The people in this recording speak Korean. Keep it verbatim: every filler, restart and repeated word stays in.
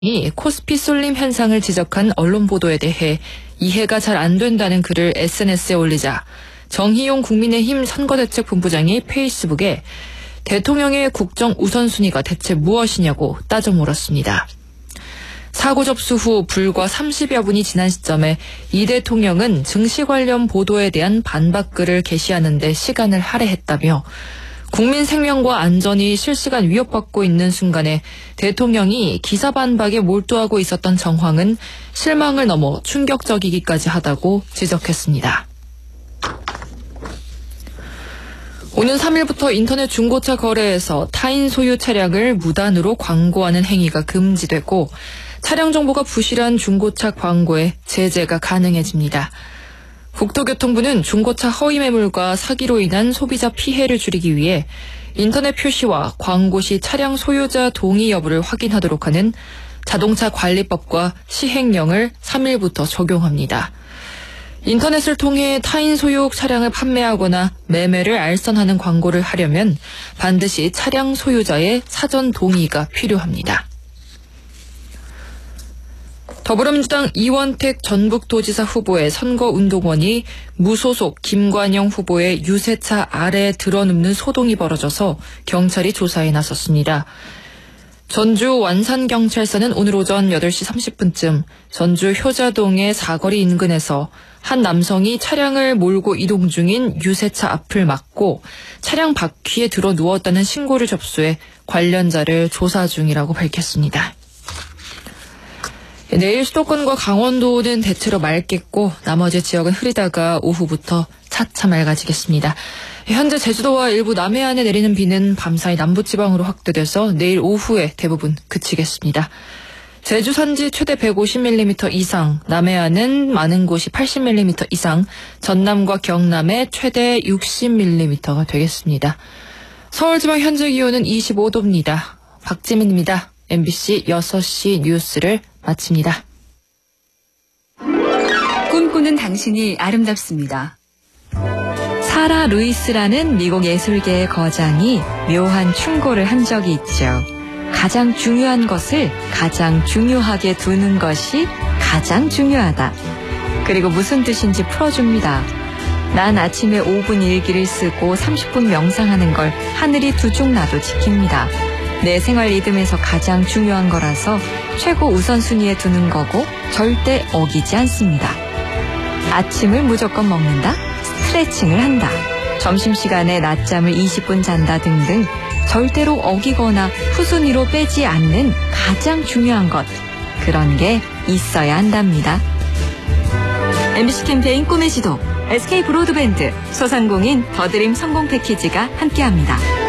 이 코스피 쏠림 현상을 지적한 언론 보도에 대해 이해가 잘 안 된다는 글을 에스엔에스에 올리자 정희용 국민의힘 선거대책본부장이 페이스북에 대통령의 국정 우선순위가 대체 무엇이냐고 따져 물었습니다. 사고 접수 후 불과 삼십여 분이 지난 시점에 이 대통령은 증시 관련 보도에 대한 반박글을 게시하는 데 시간을 할애했다며 국민 생명과 안전이 실시간 위협받고 있는 순간에 대통령이 기사 반박에 몰두하고 있었던 정황은 실망을 넘어 충격적이기까지 하다고 지적했습니다. 오는 삼 일부터 인터넷 중고차 거래에서 타인 소유 차량을 무단으로 광고하는 행위가 금지되고 차량 정보가 부실한 중고차 광고에 제재가 가능해집니다. 국토교통부는 중고차 허위 매물과 사기로 인한 소비자 피해를 줄이기 위해 인터넷 표시와 광고 시 차량 소유자 동의 여부를 확인하도록 하는 자동차 관리법과 시행령을 삼 일부터 적용합니다. 인터넷을 통해 타인 소유 차량을 판매하거나 매매를 알선하는 광고를 하려면 반드시 차량 소유자의 사전 동의가 필요합니다. 더불어민주당 이원택 전북도지사 후보의 선거운동원이 무소속 김관영 후보의 유세차 아래에 들어눕는 소동이 벌어져서 경찰이 조사에 나섰습니다. 전주 완산경찰서는 오늘 오전 여덟 시 삼십 분쯤 전주 효자동의 사거리 인근에서 한 남성이 차량을 몰고 이동 중인 유세차 앞을 막고 차량 바퀴에 들어 누웠다는 신고를 접수해 관련자를 조사 중이라고 밝혔습니다. 내일 수도권과 강원도는 대체로 맑겠고 나머지 지역은 흐리다가 오후부터 차차 맑아지겠습니다. 현재 제주도와 일부 남해안에 내리는 비는 밤사이 남부지방으로 확대돼서 내일 오후에 대부분 그치겠습니다. 제주 산지 최대 백오십 밀리미터 이상, 남해안은 많은 곳이 팔십 밀리미터 이상, 전남과 경남에 최대 육십 밀리미터가 되겠습니다. 서울지방 현재 기온은 이십오 도입니다. 박지민입니다. 엠비씨 여섯 시 뉴스를 마칩니다. 꿈꾸는 당신이 아름답습니다. 사라 루이스라는 미국 예술계의 거장이 묘한 충고를 한 적이 있죠. 가장 중요한 것을 가장 중요하게 두는 것이 가장 중요하다. 그리고 무슨 뜻인지 풀어줍니다. 난 아침에 오 분 일기를 쓰고 삼십 분 명상하는 걸 하늘이 두 쪽 나도 지킵니다. 내 생활 리듬에서 가장 중요한 거라서 최고 우선순위에 두는 거고 절대 어기지 않습니다. 아침을 무조건 먹는다, 스트레칭을 한다, 점심시간에 낮잠을 이십 분 잔다 등등 절대로 어기거나 후순위로 빼지 않는 가장 중요한 것, 그런 게 있어야 한답니다. 엠비씨 캠페인 꿈의 지도, 에스케이 브로드밴드, 소상공인 더드림 성공 패키지가 함께합니다.